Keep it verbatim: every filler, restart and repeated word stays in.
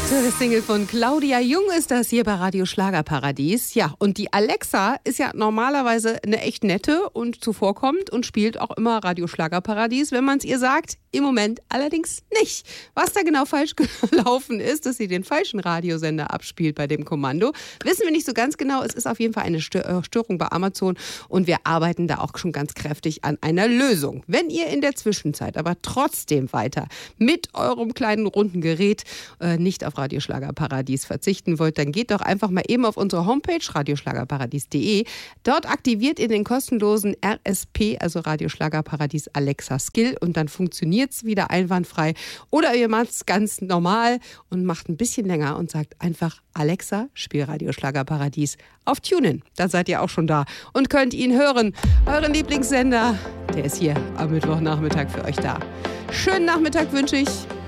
Aktuelle Single von Claudia Jung ist das hier bei Radio Schlagerparadies. Ja, und die Alexa ist ja normalerweise eine echt nette und zuvorkommend und spielt auch immer Radio Schlagerparadies, wenn man es ihr sagt. Im Moment allerdings nicht. Was da genau falsch gelaufen ist, dass sie den falschen Radiosender abspielt bei dem Kommando, wissen wir nicht so ganz genau. Es ist auf jeden Fall eine Störung bei Amazon und wir arbeiten da auch schon ganz kräftig an einer Lösung. Wenn ihr in der Zwischenzeit aber trotzdem weiter mit eurem kleinen runden Gerät äh, nicht auf Radio Schlagerparadies verzichten wollt, dann geht doch einfach mal eben auf unsere Homepage radioschlagerparadies punkt de. Dort aktiviert ihr den kostenlosen R S P, also Radio Schlagerparadies Alexa Skill, und dann funktioniert es wieder einwandfrei. Oder ihr macht es ganz normal und macht ein bisschen länger und sagt einfach: Alexa, spiel Radio Schlagerparadies auf TuneIn. Dann seid ihr auch schon da und könnt ihn hören. Euren Lieblingssender, der ist hier am Mittwochnachmittag für euch da. Schönen Nachmittag wünsche ich.